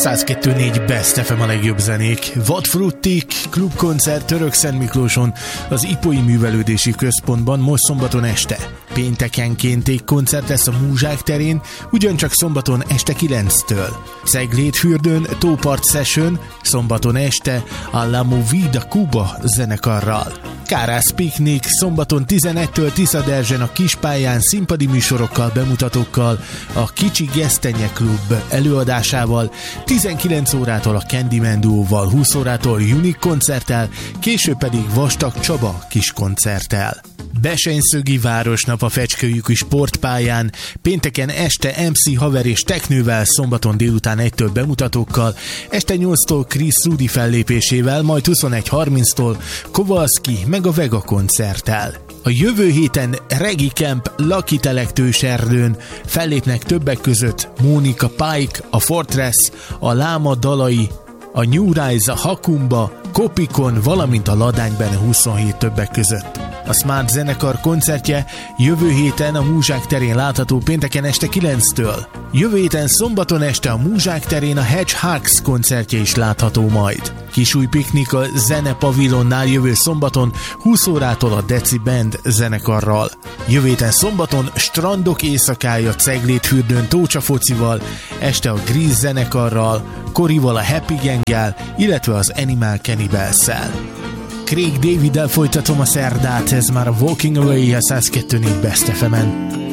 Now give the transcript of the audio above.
102.4 Best FM a legjobb zenék. Vadfruttik, klubkoncert Törökszentmiklóson, az Ipói Művelődési Központban most szombaton este. Péntekenként egy koncert lesz a Múzsák terén, ugyancsak szombaton este 9-től. Ceglédfürdőn Tópart Session, szombaton este a La Movida Cuba zenekarral. Kárász Piknik szombaton 11-től Tiszaderzsen a Kispályán színpadi műsorokkal, bemutatókkal, a Kicsi Gesztenye Klub előadásával, 19 órától a Candyman duóval, 20 órától Unique koncerttel, később pedig Vastag Csaba kis koncerttel. Besenyszögi Városnap a Fecskőjükű sportpályán, pénteken este MC Haver és Teknővel, szombaton délután 1-től bemutatókkal, este 8-tól Chris Rudi fellépésével, majd 21:30-tól Kowalski meg a Vega koncerttel. A jövő héten Regi Camp Lakitelek-Tőserdőn fellépnek többek között Mónika Pike, a Fortress, a Láma Dalai, a New Rise, a Hakumba, Kopikon, valamint a Ladánybene 27 többek között. A Smart zenekar koncertje jövő héten a Múzsák terén látható pénteken este 9-től. Jövő héten szombaton este a Múzsák terén a Hedgehogs koncertje is látható majd. Kisúj piknik a Zene Pavilonnál jövő szombaton 20 órától a Deci Band zenekarral. Jövő héten szombaton Strandok éjszakája Ceglédfürdőn Tócsa focival, este a Grease zenekarral, Korival a Happy Gang-gel, illetve az Animal Cannibals-szel. Craig Daviddel folytatom a szerdát, ez már a Walking Away a 102.4 Best FM-en.